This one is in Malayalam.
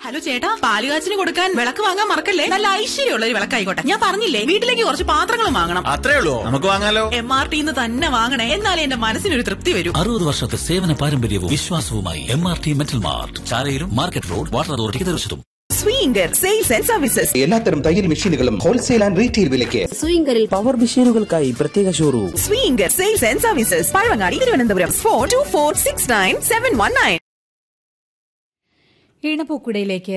ഹലോ ചേട്ടാ, പാലുകാച്ചിന് കൊടുക്കാൻ വിളക്ക് വാങ്ങാൻ മറക്കല്ലേ. നല്ല ഐശ്വര്യമുള്ള ഒരു വിളക്കായിക്കോട്ടെ. ഞാൻ പറഞ്ഞില്ലേ, വീട്ടിലേക്ക് കുറച്ച് പാത്രങ്ങളും വാങ്ങണം. അത്രേ ഉള്ളൂ, നമുക്ക് വാങ്ങാലോ. MRTന്ന് തന്നെ വാങ്ങണേ, എന്നാലേ എന്റെ മനസ്സിനൊരു തൃപ്തി വരൂ. 60 വർഷത്തെ സേവന പാരമ്പര്യവും വിശ്വാസവുമായി MRT metal mart, ചാലയിലും market road, water അതോറിറ്റിക്ക് തീർച്ചയായിട്ടും. സ്വീങ്കർ സെയിൽസ് ആൻഡ് സർവീസസ്. എല്ലാത്തരം തയ്യൽ മെഷീനുകളും ഹോൾസെയിൽ ആൻഡ് റീറ്റെയിൽ വിലയ്ക്ക്. സ്വീങ്കറിൽ പവർ മെഷീനുകൾക്കായി പ്രത്യേക showroom. സ്വീങ്കർ sales and services, Pazhavangadi, Thiruvananthapuram. 42469 719. ഈണപ്പൂക്കുടയിലേക്ക്